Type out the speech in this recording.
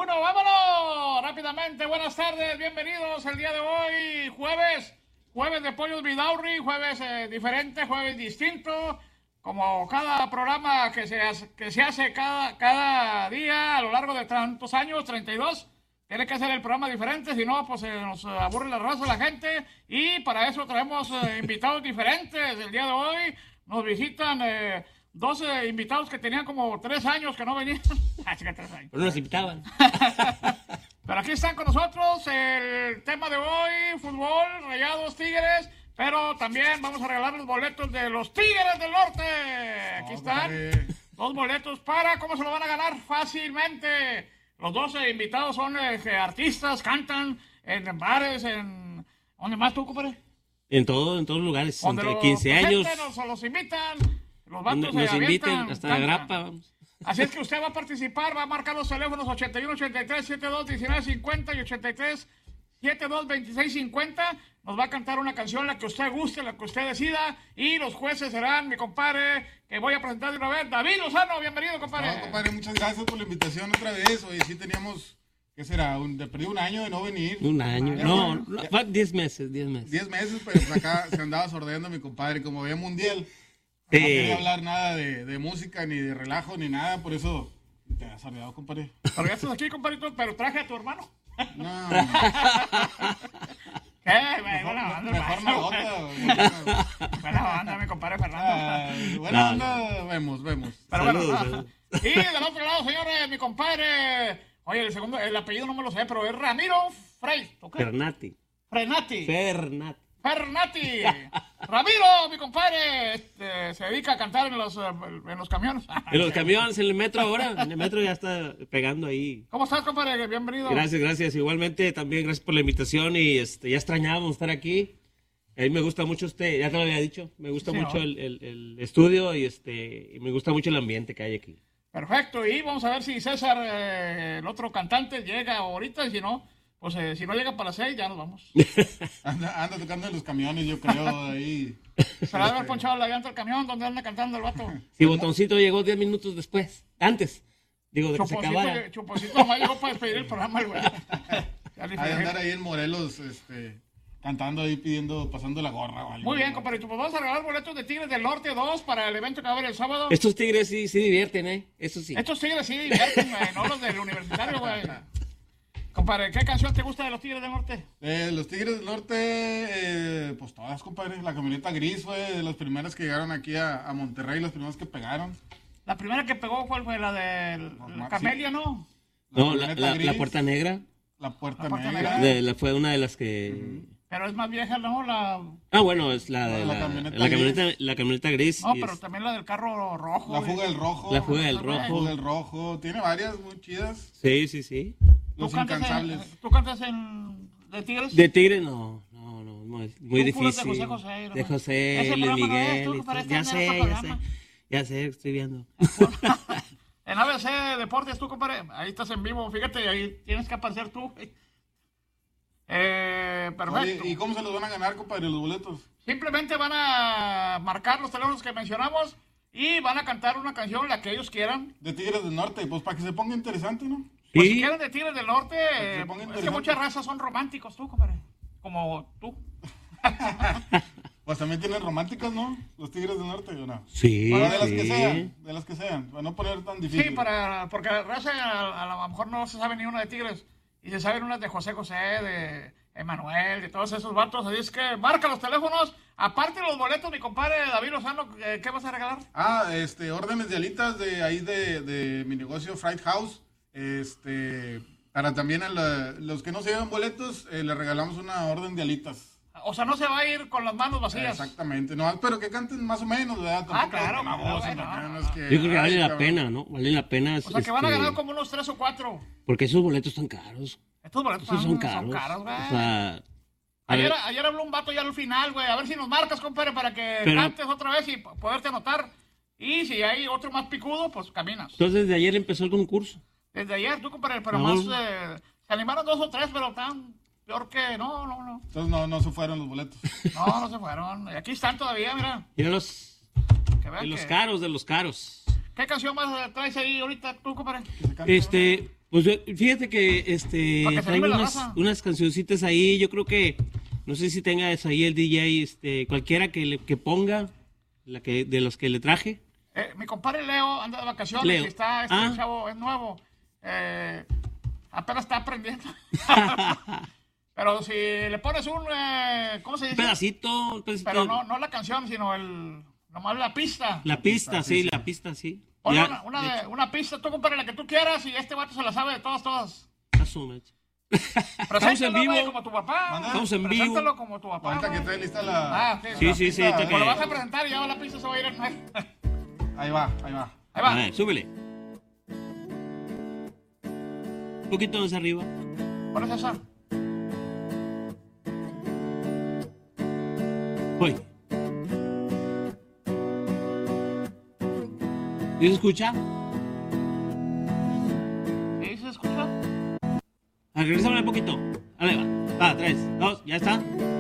Uno, vámonos rápidamente. Buenas tardes, bienvenidos el día de hoy, jueves de Pollos Vidaurri, jueves diferente, jueves distinto, como cada programa que se hace cada día a lo largo de tantos años, 32. Tiene que ser el programa diferente, si no, pues nos aburre la raza la gente. Y para eso traemos invitados diferentes. El día de hoy nos visitan 12 invitados que tenían como 3 años que no venían. Chica, 3 años. Pero nos invitaban. Pero aquí están con nosotros el tema de hoy, fútbol, Rayados, Tigres. Pero también vamos a regalar los boletos de los Tigres del Norte. Aquí están 2 boletos para, ¿cómo se lo van a ganar? Fácilmente. Los 12 invitados son artistas, cantan en bares, en... ¿Dónde más tú, compadre? En todos lugares, entre 15 años. Los invitan, los vatos nos se inviten avientan, hasta la grapa, vamos. Así es que usted va a participar, va a marcar los teléfonos 81 83 72 19 50 y 83 72 26 50. Nos va a cantar una canción, la que usted guste, la que usted decida. Y los jueces serán mi compadre, que voy a presentar de una vez, David Lozano. Bienvenido, compadre. No, compadre, muchas gracias por la invitación otra vez. Oye, sí teníamos, ¿qué será? Perdí un año de no venir. Un año. No, 10 meses. 10 meses, pero pues acá se andaba sordeando mi compadre. Como había mundial, no quería hablar nada de música, ni de relajo, ni nada. Por eso te has sordeado, compadre. Pero ya estás aquí, compadrito, pero traje a tu hermano. No. Mejor no bota. Buena banda, mi compadre Fernando. Buena banda, vemos. Pero bueno, y del otro lado, señores, mi compadre. Oye, el apellido no me lo sé, pero es Ramiro Frey. Fernati. Ramiro, mi compadre, se dedica a cantar en los camiones. En los camiones, en el metro ahora. En el metro ya está pegando ahí. ¿Cómo estás, compadre? Bienvenido. Gracias. Igualmente, también gracias por la invitación y ya extrañábamos estar aquí. A mí me gusta mucho ya te lo había dicho, me gusta mucho el estudio y me gusta mucho el ambiente que hay aquí. Perfecto, y vamos a ver si César, el otro cantante, llega ahorita, y si no, pues si no llega para las 6, ya nos vamos. Anda tocando en los camiones, yo creo, ahí. Se va a haber ponchado la llanta del camión, donde anda cantando el vato. Sí, Botoncito llegó 10 minutos después, antes, de que se acabara. Chuponcito nomás llegó para despedir el programa, el güey. Hay andar ahí en Morelos, cantando ahí, pasando la gorra. ¿Vale? Muy bien, compadre, pues vamos a regalar boletos de Tigres del Norte 2 para el evento que va a haber el sábado. Estos Tigres sí divierten, eso sí. Estos Tigres sí divierten, güey, no los del universitario, güey. Compadre, ¿qué canción te gusta de los Tigres del Norte? Los Tigres del Norte, pues todas, compadre. La camioneta gris fue de las primeras que llegaron aquí a Monterrey, las primeras que pegaron. La primera que pegó fue la de la Camelia, sí. ¿no? No, la Puerta Negra. La Puerta Negra. Fue una de las que... Pero es más vieja, ¿no? Bueno, es la camioneta gris. No, pero también la del carro rojo. La Fuga del Rojo. La Fuga del Rojo. La Fuga del Rojo. Tiene varias muy chidas. Sí. Los Incansables. ¿Tú cantas de Tigres? De Tigres, no, muy difícil. De José, Luis Miguel. Ya sé, estoy viendo. En ABC Deportes, tú, compadre, ahí estás en vivo, fíjate, ahí tienes que aparecer tú. Perfecto. Oye, ¿y cómo se los van a ganar, compadre, los boletos? Simplemente van a marcar los teléfonos que mencionamos y van a cantar una canción, la que ellos quieran. De Tigres del Norte, pues para que se ponga interesante, ¿no? Pues si quieren de Tigres del Norte, es que muchas razas son románticos, tú, compadre, como tú. Pues también tienen románticas, ¿no? Los Tigres del Norte, ¿o no? Sí. Bueno, de las que sean, para no poner tan difícil. Sí, porque la raza a lo mejor no se sabe ni una de Tigres, y se saben unas de José, de Emanuel, de todos esos vatos, así es que marca los teléfonos, aparte de los boletos, mi compadre David Lozano, ¿qué vas a regalar? Órdenes de alitas de ahí de mi negocio Fried House, para también los que no se llevan boletos, le regalamos una orden de alitas. O sea, no se va a ir con las manos vacías. Exactamente, no, pero que canten más o menos, ¿verdad? Claro. Yo creo que vale la pena, ¿no? Vale la pena. O sea, que van a ganar como unos 3 o 4. Porque esos boletos están caros. Estos boletos son caros, güey. O sea... Ayer habló un vato ya al final, güey. A ver si nos marcas, compadre, para que cantes otra vez y poderte anotar. Y si hay otro más picudo, pues caminas. Entonces, desde ayer empezó el concurso. Desde ayer, tú, compadre, pero más... se animaron 2 o 3, pero tan... Peor que no. Entonces no se fueron los boletos. No se fueron. Aquí están todavía, mira. Mira de los caros. ¿Qué canción más traes ahí ahorita tú, compadre? Pues fíjate que Para que se traigo anime la raza. unas cancioncitas ahí. Yo creo que no sé si tengas ahí el DJ, cualquiera que ponga de los que le traje. Mi compadre Leo anda de vacaciones Leo. y está, chavo es nuevo. Apenas está aprendiendo. Pero si le pones ¿cómo se Un dice? pedacito. Pero no la canción, sino nomás la pista. La pista, sí, la pista, sí. Ponle Ya, una pista, tú compadre la que tú quieras y este vato se la sabe de todas. Estamos Preséntalo, en vivo. güey, como tu papá. Estamos en vivo. Preséntalo como tu papá. Ahorita que güey. esté lista la... Sí, la ahorita pista, Como lo vas a presentar y ya la pista se va a ir en... Ahí va. Ahí A va. ver, súbele. Un poquito más arriba. ¿Cuál es esa? Voy. ¿Sí se escucha? ¿Sí se escucha? Regresame un poquito. Ahí va. Va, 3, 2, ya está.